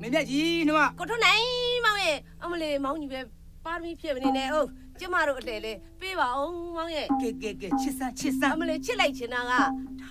没面筋是吧？ 我说奶毛耶，俺们嘞毛女别把米撇呢呢哦，这马路来嘞，别把哦毛耶， 给，7373， 俺们嘞起来去那个。